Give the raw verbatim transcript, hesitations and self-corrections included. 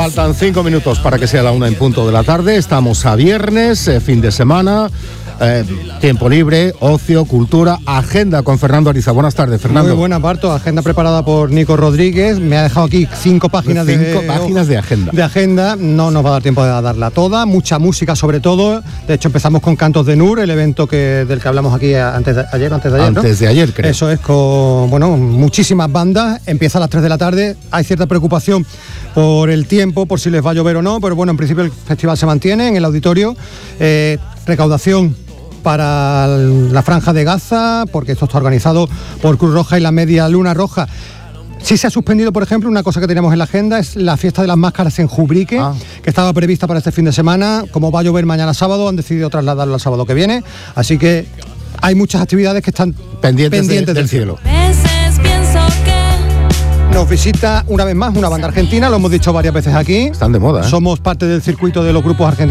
Faltan cinco minutos para que sea la una en punto de la tarde. Estamos a viernes, eh, fin de semana. Eh, tiempo libre, ocio, cultura, agenda con Fernando Ariza. Buenas tardes, Fernando. Muy buena, Parto. Agenda preparada por Nico Rodríguez. Me ha dejado aquí cinco páginas cinco de páginas de agenda. De agenda. No nos va a dar tiempo de darla toda. Mucha música, sobre todo. De hecho, empezamos con Cantos de Nur, el evento que del que hablamos aquí antes de ayer, antes de ayer, Antes ¿no? de ayer, creo. Eso es, con bueno, muchísimas bandas. Empieza a las tres de la tarde. Hay cierta preocupación por el tiempo, por si les va a llover o no, pero bueno, en principio el festival se mantiene en el auditorio. Eh, recaudación para la Franja de Gaza, porque esto está organizado por Cruz Roja y la Media Luna Roja. Sí se ha suspendido, por ejemplo, una cosa que teníamos en la agenda, es la fiesta de las máscaras en Jubrique, ah. que estaba prevista para este fin de semana. Como va a llover mañana sábado, han decidido trasladarlo al sábado que viene, así que hay muchas actividades que están pendientes, pendientes de, del, del cielo. Nos visita una vez más una banda argentina, lo hemos dicho varias veces aquí. Están de moda, ¿eh? Somos parte del circuito de los grupos argentinos